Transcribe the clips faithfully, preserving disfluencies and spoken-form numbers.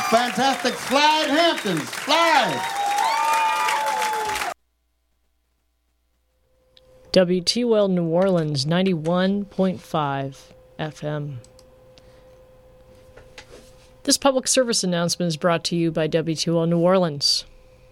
Fantastic Slide Hamptons. Slide. W T U L New Orleans, ninety-one point five F M. This public service announcement is brought to you by W T U L New Orleans.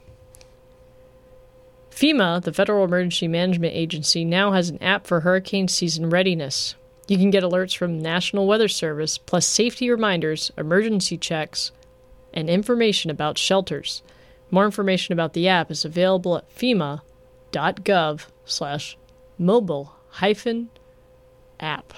FEMA, the Federal Emergency Management Agency, now has an app for hurricane season readiness. You can get alerts from National Weather Service, plus safety reminders, emergency checks, and information about shelters. More information about the app is available at fema.gov slash mobile hyphen app.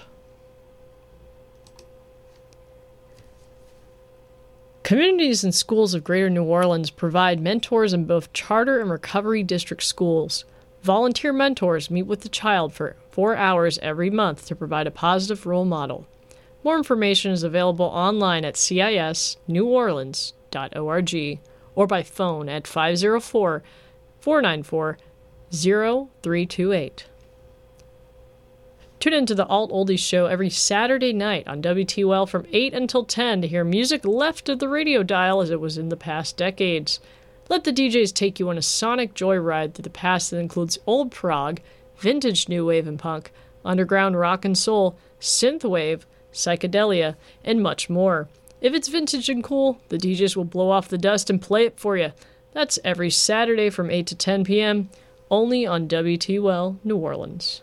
Communities and schools of Greater New Orleans provide mentors in both charter and recovery district schools. Volunteer mentors meet with the child for four hours every month to provide a positive role model. More information is available online at C I S new orleans dot org or by phone at five oh four, four nine four, oh three two eight. Tune into the Alt Oldies Show every Saturday night on W T U L from eight until ten to hear music left of the radio dial as it was in the past decades. Let the D Js take you on a sonic joyride through the past that includes old prog, vintage new wave and punk, underground rock and soul, synthwave, psychedelia, and much more. If it's vintage and cool, the D Js will blow off the dust and play it for you. That's every Saturday from eight to ten p.m., only on W T U L New Orleans.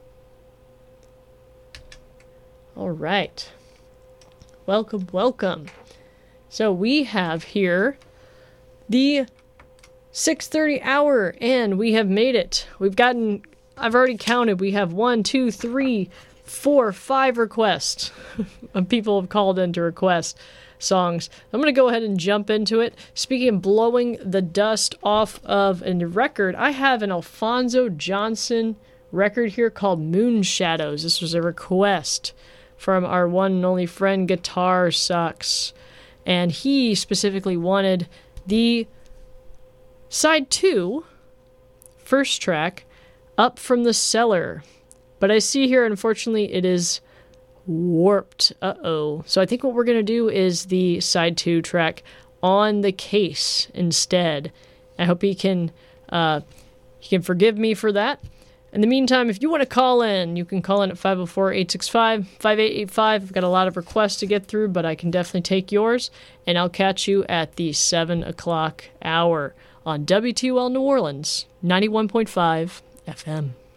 All right. Welcome, welcome. So we have here the six thirty hour, and we have made it. We've gotten, I've already counted, we have one, two, three, four, five requests. People have called in to request songs. I'm going to go ahead and jump into it. Speaking of blowing the dust off of a record, I have an Alphonso Johnson record here called Moon Shadows. This was a request from our one and only friend Guitar Sucks, and he specifically wanted the side two, first track, Up From the Cellar. But I see here, unfortunately, it is warped. Uh-oh. So I think what we're going to do is the side two track, On the Case, instead. I hope he can, uh, he can forgive me for that. In the meantime, if you want to call in, you can call in at five oh four, eight six five, five eight eight five. I've got a lot of requests to get through, but I can definitely take yours. And I'll catch you at the seven o'clock hour on W T U L New Orleans, ninety-one point five F M.